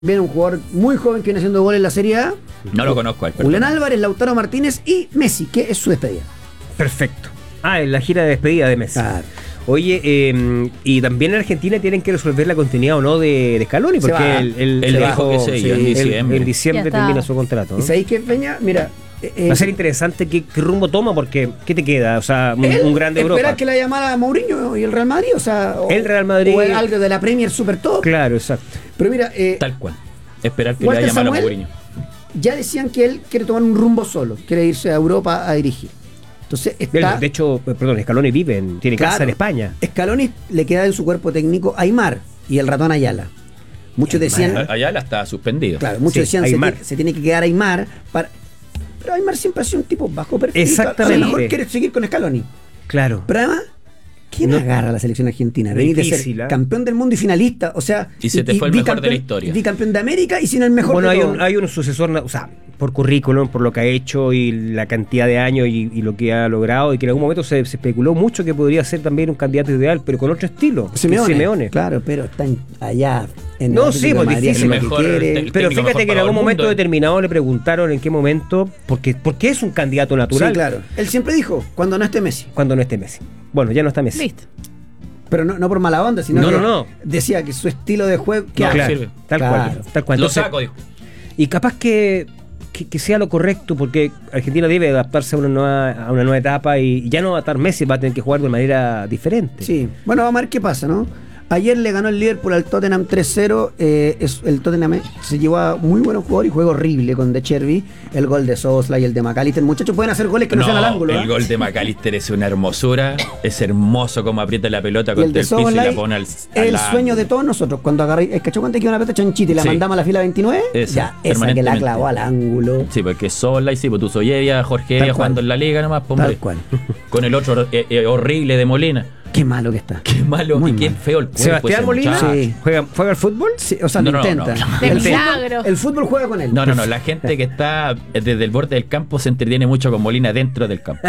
Viene un jugador muy joven que viene haciendo goles en la Serie A. No lo conozco. Julián Álvarez, Lautaro Martínez y Messi, que es su despedida. Perfecto. En la gira de despedida de Messi. Claro. Oye, y también en Argentina tienen que resolver la continuidad o no de Scaloni, porque él dijo que se iba en diciembre termina su contrato, ¿no? ¿Y sabéis qué, Peña? Mira, va a ser interesante qué rumbo toma, porque ¿qué te queda? O sea, un grande Europa. ¿Esperas que la llamara a Mourinho y el Real Madrid? O sea, el Real Madrid. O algo de la Premier Super Top. Claro, exacto. Pero mira, tal cual. Esperar que Walter la llamara a Samuel, Mourinho. Ya decían que él quiere tomar un rumbo solo, quiere irse a Europa a dirigir. Entonces está. De hecho, Scaloni tiene casa en España. Scaloni le queda en su cuerpo técnico Aimar y el ratón Ayala. Muchos decían. Ayala está suspendido. Claro, muchos decían se tiene que quedar Aimar pero Aimar siempre ha sido un tipo bajo perfil. Exactamente. A lo mejor quiere seguir con Scaloni. Claro. Pero además, ¿quién agarra a la selección argentina? Venir de ser campeón del mundo y finalista. O sea, y se te fue el mejor de la historia. Bicampeón de América y sin el mejor de todo. Hay un sucesor, o sea, por currículum, por lo que ha hecho y la cantidad de años y lo que ha logrado, y que en algún momento se especuló mucho que podría ser también un candidato ideal, pero con otro estilo. Simeone. Claro, pero están allá en no, sí, pues difícil. Pero fíjate que en algún momento determinado le preguntaron en qué momento, porque es un candidato natural. Sí, claro. Él siempre dijo, cuando no esté Messi. Bueno, ya no está Messi. Listo. Pero no por mala onda, sino que decía que su estilo de juego sirve. Tal cual. Lo saco, dijo. Y capaz que sea lo correcto, porque Argentina debe adaptarse a una nueva etapa y ya no va a estar Messi, va a tener que jugar de manera diferente. Sí, bueno, vamos a ver qué pasa, ¿no? Ayer le ganó el Liverpool al Tottenham 3-0. El Tottenham se llevó a muy buenos jugadores y juego horrible con De Chervi. El gol de Szoboszlai y el de McAllister. Muchachos, pueden hacer goles que no sean al ángulo. El gol de McAllister es una hermosura. Es hermoso como aprieta la pelota contra el piso y la pone al el sueño de todos nosotros. Cuando agarré, ¿cachó cuando que una pelota chanchita y la mandamos a la fila 29? Esa que la clavó al ángulo. Sí, porque Szoboszlai, pues tú soy Evia, Jorge Evia jugando en la liga nomás. Tal cual. Con el otro horrible de Molina. Qué malo que está. Qué malo. Muy y qué mal. feo el cuerpo. Sebastián Molina, sí. ¿Juega al fútbol? Sí, o sea, lo intenta. El fútbol juega con él. No. La gente que está desde el borde del campo se entretiene mucho con Molina dentro del campo.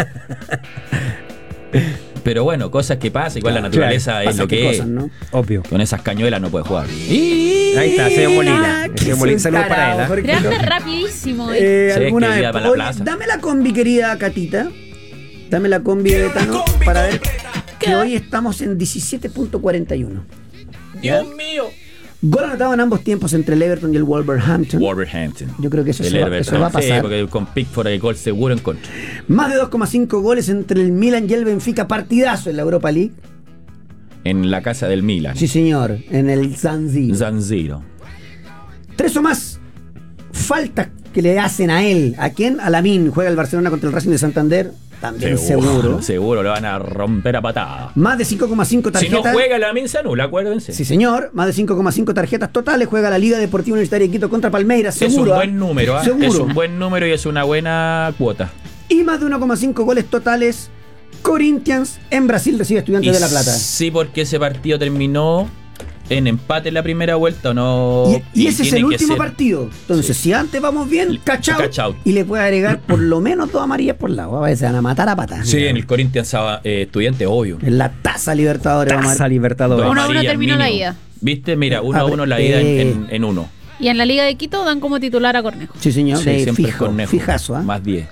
Pero bueno, cosas que pasan. Igual la naturaleza es lo que es. ¿No? Obvio. Con esas cañuelas no puede jugar. Ahí está, señor Molina. Señor Molina, saludos para él. Grande rapidísimo. Dame la combi, querida Catita. Dame la combi de Betano para ver que hoy estamos en 17.41. Dios mío. Gol anotado en ambos tiempos entre el Everton y el Wolverhampton. Yo creo que eso va a pasar. Sí, porque con Pickford hay gol seguro en contra. Más de 2,5 goles entre el Milan y el Benfica. Partidazo en la Europa League. En la casa del Milan. Sí, señor. En el San Siro. 3 o más faltas que le hacen a él. ¿A quién? A Lamine. Juega el Barcelona contra el Racing de Santander. También seguro. Seguro lo van a romper a patada. Más de 5,5 tarjetas. Si no juega Lamine se anula, acuérdense. Sí, señor. Más de 5,5 tarjetas totales. Juega la Liga Deportiva Universitaria de Quito contra Palmeiras. Seguro. Es un buen número, ¿eh? Seguro. Es un buen número y es una buena cuota. Y más de 1,5 goles totales. Corinthians en Brasil recibe Estudiantes de La Plata. Sí, porque ese partido terminó en empate en la primera vuelta o no. Y ese es el último partido. Entonces, si antes vamos bien, catch out. Y le puede agregar por lo menos 2 amarillas por lado. A veces se van a matar a patas. Sí, en el Corinthians Estudiante, obvio. En la Taza Libertadores. 1-1 terminó la ida. ¿Viste? Mira, 1-1 la ida en 1. Y en la Liga de Quito dan como titular a Cornejo. Sí, señor. Sí, siempre Cornejo. Fijazo, Más 10.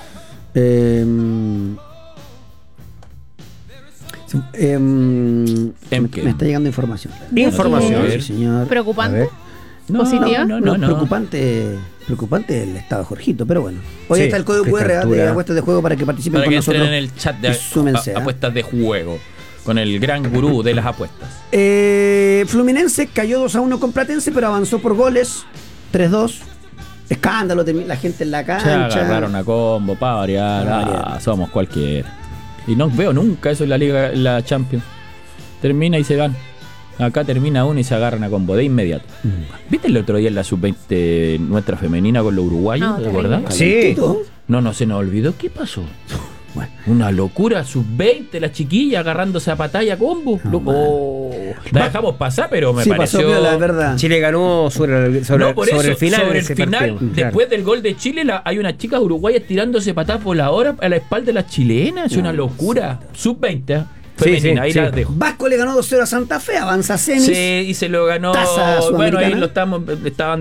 Me está llegando información. Sí, señor. ¿Preocupante? ¿Positiva? No. Preocupante el estado de Jorgito, pero bueno. Hoy está el código QR de apuestas de juego para que participen con nosotros. Para que entren en el chat de apuestas de juego con el gran gurú de las apuestas. Fluminense cayó 2-1 con Platense, pero avanzó por goles 3-2. Escándalo, la gente en la cancha. Se agarraron a combo para variar. Somos cualquiera. Y no veo nunca eso en la Liga, la Champions. Termina y se gana. Acá termina uno y se agarran a combo de inmediato. ¿Viste el otro día en la sub-20 nuestra femenina con los uruguayos? ¿Te acordás? Sí. No se nos olvidó. ¿Qué pasó? Bueno, una locura, sub-20, la chiquilla agarrándose a patalla combo. La dejamos pasar, pero me pareció. Pasó, la verdad. Chile ganó sobre el final. Sobre el final, después del gol de Chile, hay unas chicas uruguayas tirándose patadas por la hora a la espalda de las chilenas. Es una locura. Sub-20. femenina, ahí sí. las dejo. Vasco le ganó 2-0 a Santa Fe, avanza a semis. Sí, y se lo ganó. Taza Bueno, ahí sudamericana. estaban